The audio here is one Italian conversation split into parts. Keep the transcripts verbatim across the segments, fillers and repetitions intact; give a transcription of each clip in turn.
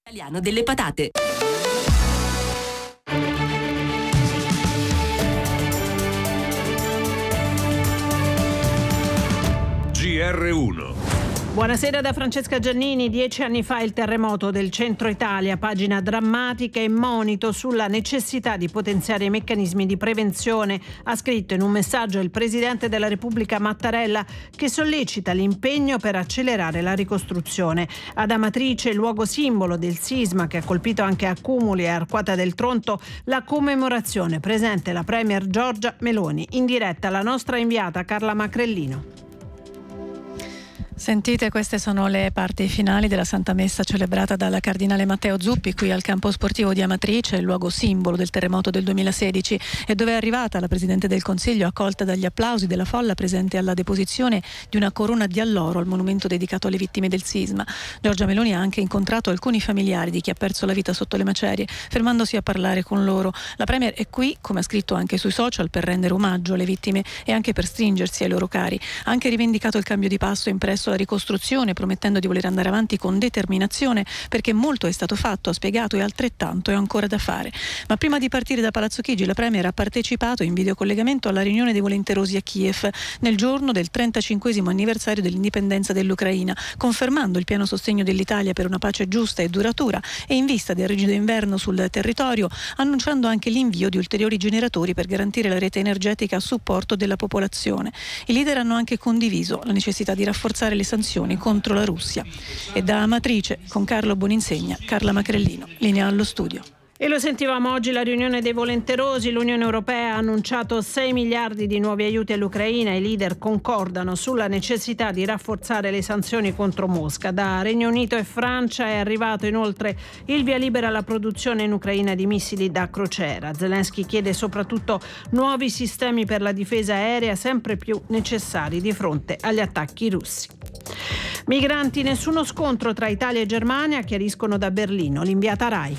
Italiano delle patate. G R uno. Buonasera da Francesca Giannini. Dieci anni fa il terremoto del centro Italia, pagina drammatica e monito sulla necessità di potenziare i meccanismi di prevenzione, ha scritto in un messaggio il Presidente della Repubblica Mattarella, che sollecita l'impegno per accelerare la ricostruzione. Ad Amatrice, luogo simbolo del sisma che ha colpito anche Accumuli e Arquata del Tronto, la commemorazione, presente la Premier Giorgia Meloni. In diretta la nostra inviata Carla Macrellino. Sentite, queste sono le parti finali della Santa Messa celebrata dal Cardinale Matteo Zuppi qui al campo sportivo di Amatrice, il luogo simbolo del terremoto del duemilasedici, e dove è arrivata la Presidente del Consiglio accolta dagli applausi della folla presente alla deposizione di una corona di alloro al monumento dedicato alle vittime del sisma. Giorgia Meloni ha anche incontrato alcuni familiari di chi ha perso la vita sotto le macerie, fermandosi a parlare con loro. La Premier è qui, come ha scritto anche sui social, per rendere omaggio alle vittime e anche per stringersi ai loro cari. Ha anche rivendicato il cambio di passo impresso la ricostruzione, promettendo di voler andare avanti con determinazione, perché molto è stato fatto, ha spiegato, e altrettanto è ancora da fare. Ma prima di partire da Palazzo Chigi, la Premier ha partecipato in videocollegamento alla riunione dei volenterosi a Kiev nel giorno del trentacinquesimo anniversario dell'indipendenza dell'Ucraina, confermando il pieno sostegno dell'Italia per una pace giusta e duratura e, in vista del rigido inverno sul territorio, annunciando anche l'invio di ulteriori generatori per garantire la rete energetica a supporto della popolazione. I leader hanno anche condiviso la necessità di rafforzare le sanzioni contro la Russia. E da Amatrice, con Carlo Boninsegna, Carla Macrellino, linea allo studio. E lo sentivamo oggi, la riunione dei volenterosi. L'Unione Europea ha annunciato sei miliardi di nuovi aiuti all'Ucraina. I leader concordano sulla necessità di rafforzare le sanzioni contro Mosca. Da Regno Unito e Francia è arrivato inoltre il via libera alla produzione in Ucraina di missili da crociera. Zelensky chiede soprattutto nuovi sistemi per la difesa aerea, sempre più necessari di fronte agli attacchi russi. Migranti, nessuno scontro tra Italia e Germania, chiariscono da Berlino l'inviata Rai.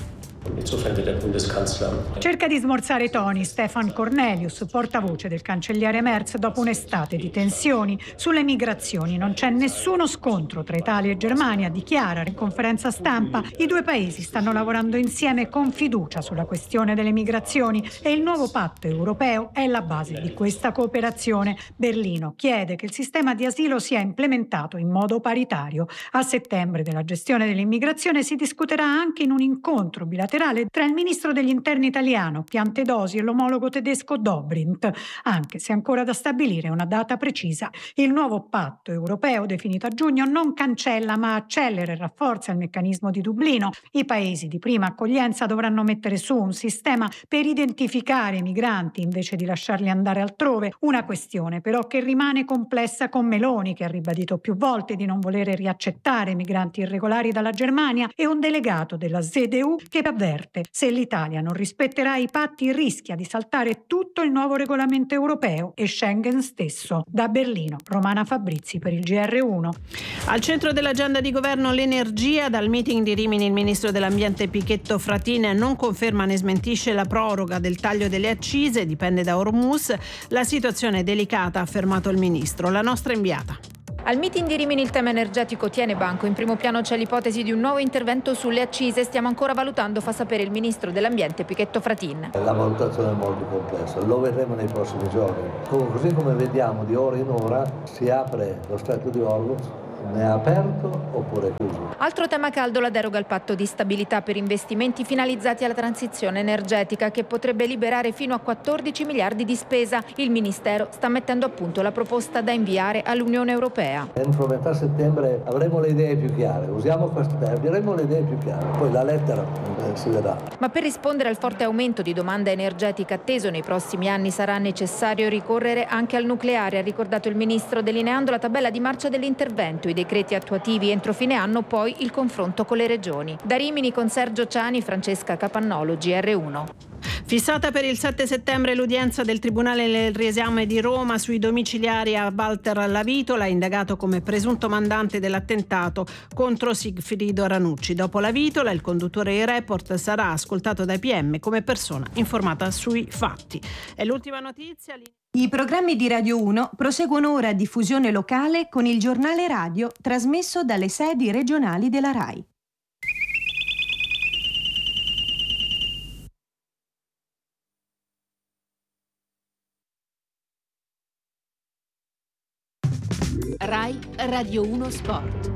Cerca di smorzare i toni Stefan Cornelius, portavoce del cancelliere Merz, dopo un'estate di tensioni sulle migrazioni. Non c'è nessuno scontro tra Italia e Germania, dichiara in conferenza stampa. I due paesi stanno lavorando insieme con fiducia sulla questione delle migrazioni e il nuovo patto europeo è la base di questa cooperazione. Berlino chiede che il sistema di asilo sia implementato in modo paritario. A settembre della gestione dell'immigrazione si discuterà anche in un incontro bilaterale tra il ministro degli interni italiano Piantedosi e l'omologo tedesco Dobrindt, anche se ancora da stabilire una data precisa. Il nuovo patto europeo definito a giugno non cancella ma accelera e rafforza il meccanismo di Dublino. I paesi di prima accoglienza dovranno mettere su un sistema per identificare i migranti invece di lasciarli andare altrove, una questione però che rimane complessa con Meloni, che ha ribadito più volte di non volere riaccettare migranti irregolari dalla Germania, e un delegato della Z D U che avverte: se l'Italia non rispetterà i patti rischia di saltare tutto il nuovo regolamento europeo e Schengen stesso. Da Berlino, Romana Fabrizi per il G R uno. Al centro dell'agenda di governo l'energia. Dal meeting di Rimini il ministro dell'ambiente Pichetto Fratin non conferma né smentisce la proroga del taglio delle accise, dipende da Hormuz. La situazione è delicata, ha affermato il ministro. La nostra inviata. Al meeting di Rimini il tema energetico tiene banco. In primo piano c'è l'ipotesi di un nuovo intervento sulle accise. Stiamo ancora valutando, fa sapere il ministro dell'ambiente Pichetto Fratin. La valutazione è molto complessa, lo vedremo nei prossimi giorni. Così come vediamo di ora in ora si apre lo stretto di Hormuz, ne è aperto oppure chiuso. Altro tema caldo, la deroga al patto di stabilità per investimenti finalizzati alla transizione energetica, che potrebbe liberare fino a quattordici miliardi di spesa. Il Ministero sta mettendo a punto la proposta da inviare all'Unione Europea. Entro metà settembre avremo le idee più chiare, usiamo questo termine, avremo le idee più chiare, poi la lettera eh, si vedrà. Ma per rispondere al forte aumento di domanda energetica atteso nei prossimi anni sarà necessario ricorrere anche al nucleare, ha ricordato il Ministro, delineando la tabella di marcia dell'intervento, i decreti attuativi entro fine anno, poi il confronto con le regioni. Da Rimini con Sergio Ciani, Francesca Capannolo, G R uno. Fissata per il sette settembre l'udienza del Tribunale del Riesame di Roma sui domiciliari a Walter Lavitola, indagato come presunto mandante dell'attentato contro Sigfrido Ranucci. Dopo Lavitola, il conduttore di Report sarà ascoltato dai P M come persona informata sui fatti. È l'ultima notizia. I programmi di Radio uno proseguono ora a diffusione locale con il giornale radio trasmesso dalle sedi regionali della RAI. Rai Radio uno Sport.